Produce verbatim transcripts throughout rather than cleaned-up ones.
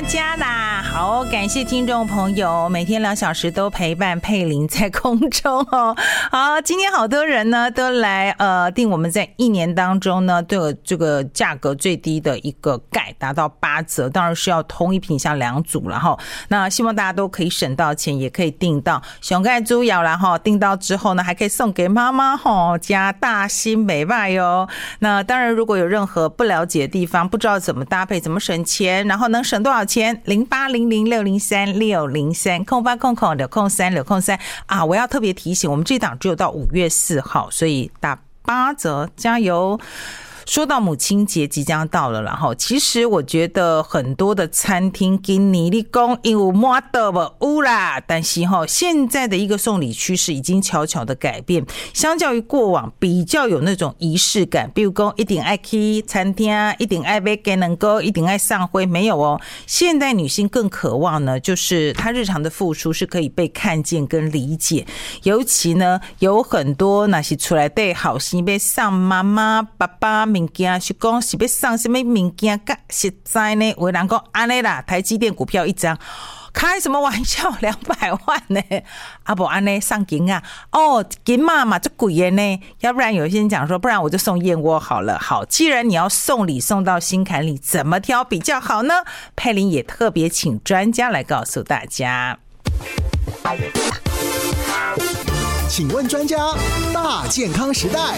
家啦！好，感谢听众朋友每天两小时都陪伴佩玲在空中哦。好，今天好多人呢都来呃订我们在一年当中呢都有这个价格最低的一个钙达到八折，当然是要同一品项两组了哈。那希望大家都可以省到钱，也可以订到熊钙猪咬啦哈。订到之后呢，还可以送给妈妈哈，加大新美拜哟。那当然，如果有任何不了解的地方，不知道怎么搭配、怎么省钱，然后能省多少钱？零八零零六零三六零三空八空空六空三六空三啊！我要特别提醒，我们这档只有到五月四号，所以打八折，加油！说到母亲节即将到了，然后其实我觉得很多的餐厅今年你说有没得不有啦，但是齁现在的一个送礼趋势已经悄悄的改变，相较于过往比较有那种仪式感，比如说一定爱去餐厅，一定爱买鸡蛋糕，一定爱上灰，没有哦。现代女性更渴望呢，就是她日常的付出是可以被看见跟理解，尤其呢有很多那是出来对好心要上妈妈爸爸物件是讲是要送什么物件较实在呢？有人讲安尼啦，台积电股票一张，开什么玩笑，两百万呢？啊不安尼上金啊？哦，金嘛嘛这贵的呢？要不然有些人讲说，不然我就送燕窝好了。好，既然你要送礼送到心坎里，怎么挑比较好呢？佩玲也特别请专家来告诉大家。 请问专家，大健康时代。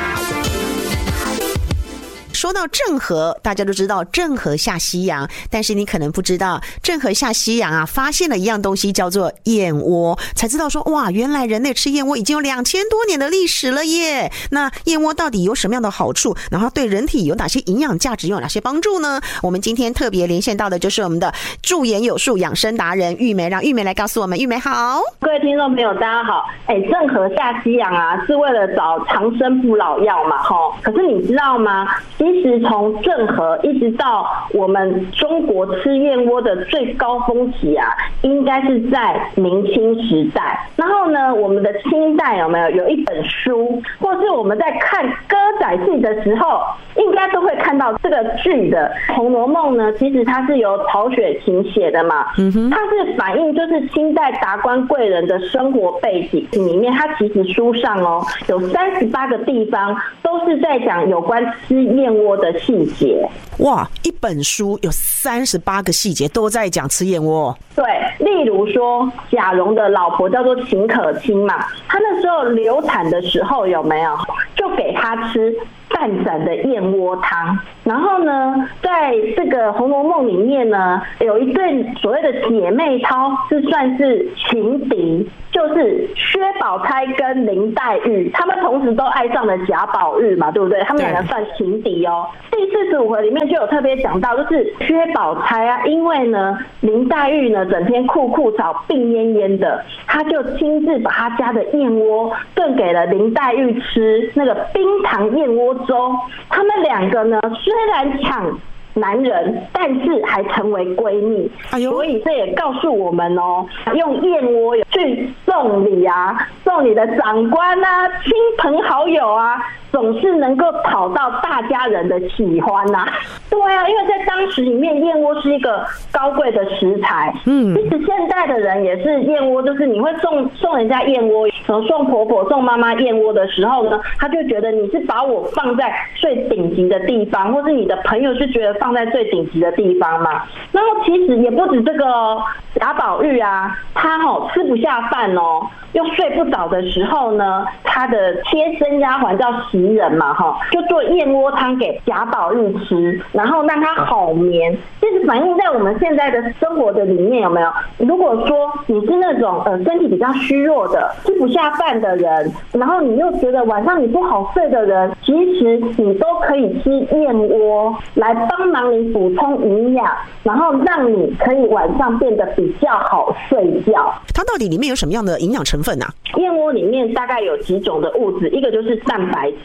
说到郑和，大家都知道郑和下西洋，但是你可能不知道，郑和下西洋啊，发现了一样东西叫做燕窝，才知道说哇，原来人类吃燕窝已经有两千多年的历史了耶。那燕窝到底有什么样的好处？然后对人体有哪些营养价值，有哪些帮助呢？我们今天特别连线到的就是我们的驻颜有术养生达人玉梅，让玉梅来告诉我们。玉梅好。 各位听众朋友大家好。哎，郑和下西洋啊，是为了找长生不老药嘛，齁。可是你知道吗？其实从郑和一直到我们中国吃燕窝的最高峰期啊，应该是在明清时代。然后呢，我们的清代有没有有一本书，或是我们在看歌仔戏的时候，应该都会看到这个剧的《红楼梦》呢。其实它是由曹雪芹写的嘛，嗯哼，它是反映就是清代达官贵人的生活背景里面，它其实书上哦有三十八个地方都是在讲有关吃燕窝的细节。 哇，一本书有三十八个细节都在讲吃燕窝。 对，例如说贾蓉的老婆叫做秦可卿嘛，她那时候流产的时候有没有就给她吃蛋散的燕窝汤。然后呢，在这个《红楼梦》里面呢，有一对所谓的姐妹淘是算是情敌，就是薛宝钗跟林黛玉，他们同时都爱上了贾宝玉嘛，对不对？他们两个算情敌哦。第四十五回里面就有特别讲到，就是薛宝钗啊，因为呢林黛玉呢整天酷酷吵病恹恹的，他就亲自把他家的燕窝炖给了林黛玉吃，那个冰糖燕窝粥。他们两个呢虽然抢男人，但是还成为闺蜜，哎、所以这也告诉我们哦，用燕窝去送礼啊，送你的长官啊、亲朋好友啊，总是能够讨到大家人的喜欢呐、啊。对啊，因为在当时里面，燕窝是一个高贵的食材。嗯，其实现代的人也是燕窝，就是你会送送人家燕窝，送婆婆、送妈妈燕窝的时候呢，他就觉得你是把我放在最顶级的地方，或是你的朋友是觉得放在最顶级的地方嘛。然后其实也不止这个哦，贾宝玉啊，他哦吃不下饭哦，又睡不着的时候呢，他的贴身丫鬟叫袭人嘛，哈，就做燕窝汤给贾宝玉吃，然后让他好眠。其实反映在我们现在的生活的里面，有没有？如果说你是那种呃身体比较虚弱的，吃不下饭的人，然后你又觉得晚上你不好睡的人，其实你都可以吃燕窝来帮忙你补充营养，然后让你可以晚上变得比较好睡觉。 它到底里面有什么样的营养成分啊？ 燕窝里面大概有几种的物质，一个就是蛋白质，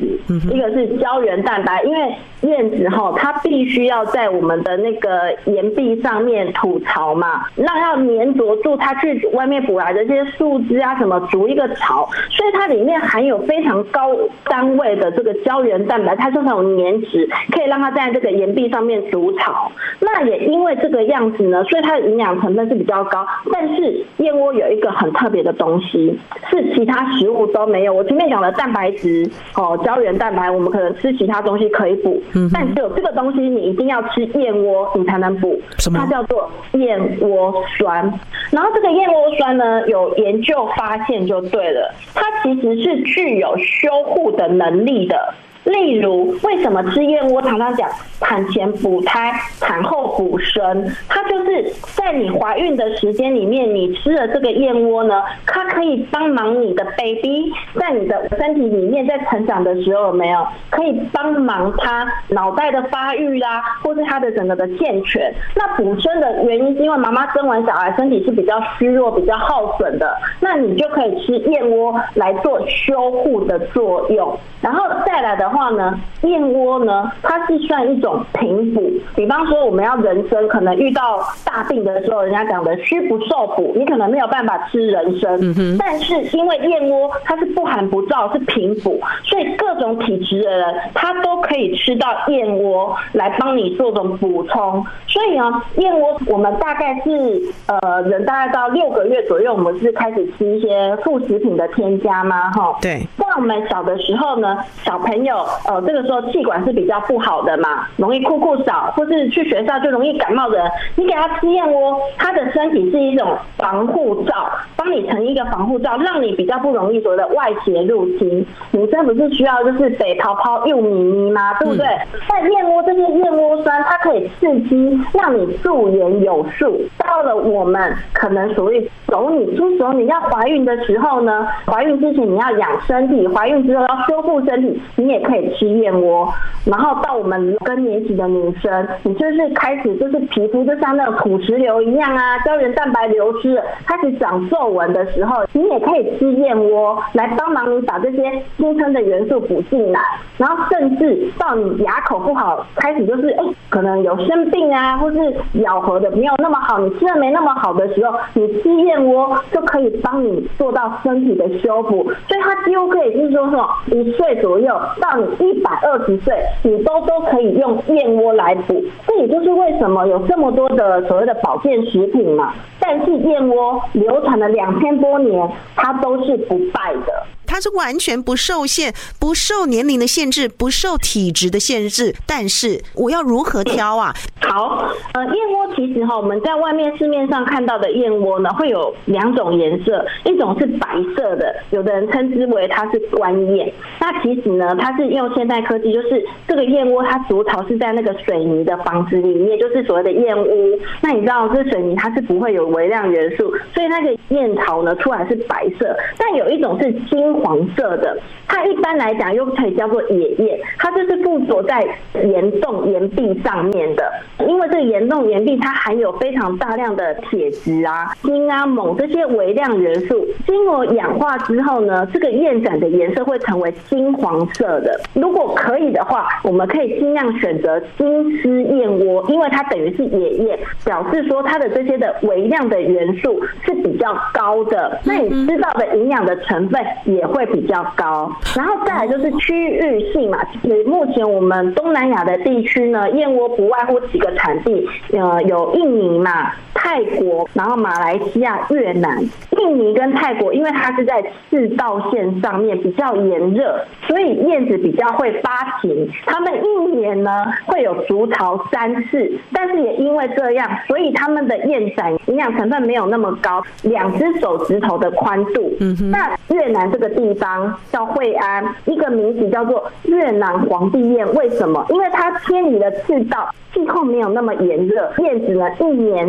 质，一个是胶原蛋白，因为燕子哈它必须要在我们的那个岩壁上面吐槽嘛，让要粘着住它去外面捕来的这些树枝啊什么筑一个巢，所以它里面含有非常高单位的这个胶原蛋白，它就是有粘质，可以让它在这个岩壁上面筑巢。那也因为这个样子呢，所以它的营养成分是比较高。但是燕窝有一个很特别的东西，是其他食物都没有。我前面讲的蛋白质哦，胶原蛋白，我们可能吃其他东西可以补，嗯、但只有这个东西你一定要吃燕窝你才能补，它叫做燕窝酸。然后这个燕窝酸呢，有研究发现就对了，它其实是具有修护的能力的。例如，为什么吃燕窝常常讲产前补胎、产后补生？它就是在你怀孕的时间里面，你吃了这个燕窝呢，它可以帮忙你的 baby 在你的身体里面在成长的时候有没有可以帮忙他脑袋的发育啦，或是他的整个的健全。那补生的原因是因为妈妈生完小孩身体是比较虚弱、比较耗损的，那你就可以吃燕窝来做修护的作用。然后再来的话呢，燕窝呢，它是算一种平补。比方说，我们要人参，可能遇到大病的时候，人家讲的虚不受补，你可能没有办法吃人参。嗯、但是因为燕窝它是不寒不燥，是平补，所以各种体质的人，他都可以吃到燕窝来帮你做种补充。所以呢，燕窝我们大概是呃人大概到六个月左右，我们是开始吃一些副食品的添加嘛，哈。 对。 在我们小的时候呢，小朋友呃这个时候气管是比较不好的嘛，容易酷酷少，或是去学校就容易感冒的人，你给他吃燕窝，他的身体是一种防护罩，帮你成一个防护罩，让你比较不容易所谓的外邪入侵。女生不是需要就是北泡泡幼咪咪吗？对不对？但、嗯、燕窝这些燕窝酸，它可以刺激，让你驻颜有术。到了我们可能所谓熟女、初熟女要怀孕的时候呢，怀孕之前你要养身体，怀孕之后要修护身体，你也可以吃燕窝。然后到我们更年期的女生，你就是开始就是皮肤就像那个土石流一样啊，胶原蛋白流失了，开始长皱纹的时候，你也可以吃燕窝来帮忙你把这些新生的元素补进来。然后甚至到你牙口不好，开始就是哎，可能有生病啊，或是咬合的没有那么好，你吃的没那么好的时候，你吃燕窝就可以帮你做到身体的修补。所以它几乎可以是说什么一岁左右到你一百二十岁，你都都可以用燕窝来补。这也就是为什么有这么多的所谓的保健食品嘛。但是燕窝流传了两千多年，它都是不败的。 它是完全不受限，不受年龄的限制，不受体质的限制。但是我要如何挑啊？ 好，呃，燕窝其实哈，我们在外面市面上看到的燕窝呢，会有两种颜色，一种是白色的，有的人称之为它是官燕。那其实呢，它是用现代科技，就是这个燕窝它筑巢是在那个水泥的房子里面，就是所谓的燕屋。那你知道这水泥它是不会有微量元素，所以那个燕巢呢出来是白色。但有一种是金黄色的，它一般来讲又可以叫做野燕，它就是附着在岩洞岩壁上面的。因为这个岩洞岩壁它含有非常大量的铁质啊、锌啊、锰这些微量元素，经过氧化之后呢，这个燕盏的颜色会成为金黄色的。如果可以的话，我们可以尽量选择金丝燕窝，因为它等于是野燕，表示说它的这些的微量的元素是比较高的，那你吃到的营养的成分也会比较高。然后再来就是区域性嘛，目前我们东南亚的地区呢，燕窝不外乎几个产地，呃，有印尼嘛、泰国，然后马来西亚、越南。印尼跟泰国，因为它是在赤道线上面比较炎热，所以燕子比较会发情。他们一年呢会有筑巢三次，但是也因为这样，所以他们的燕盏营养成分没有那么高，两只手指头的宽度。嗯、那越南这个地方叫惠安，一个名字叫做越南皇帝燕，为什么？因为它偏离了赤道，气候没有那么炎热，燕子呢一年只产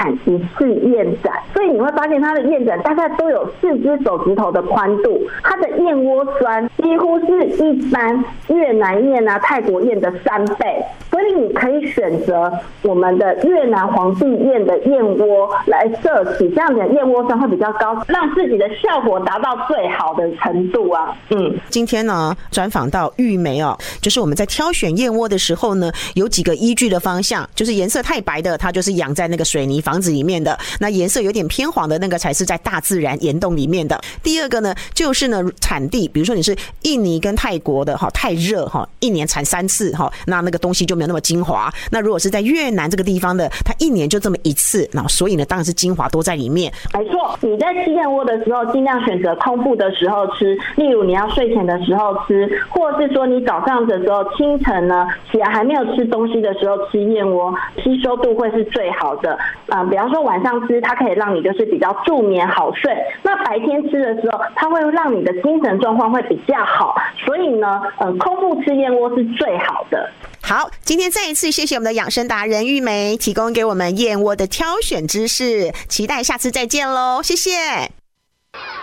产一次燕盏，所以你会发现它的燕盏大概都有四只手指头的宽度，它的燕窝酸几乎是一般越南燕啊、泰国燕的三倍，所以你可以选择我们的越南皇帝燕的燕窝来摄取，这样子的燕窝酸会比较高，让自己的效果达到最好的程度啊。嗯， 今天呢专访到玉梅哦，就是我们在挑选燕窝的时候呢，有几个依据的方向，就是颜色太白的，它就是养在那个水泥房子里面的；那颜色有点偏黄的那个才是在大自然岩洞里面的。第二个呢，就是呢产地，比如说你是印尼跟泰国的哈，太热哈，一年产三次哈，那那个东西就没有那么精华。那如果是在越南这个地方的，它一年就这么一次，那所以呢，当然是精华多在里面。 没错，你在吃燕窝的时候，尽量选择空腹的时候吃，例如你要睡前的时候吃，或者是说你早上的时候清晨呢起来还没有吃东西的时候吃燕窝，吸收度会是最好的。嗯，比方说晚上吃，它可以让你就是比较助眠好睡。那白天吃的时候，它会让你的精神状况会比较好。所以呢，嗯，空腹吃燕窝是最好的。 好，今天再一次谢谢我们的养生达人玉梅提供给我们燕窝的挑选知识，期待下次再见喽，谢谢。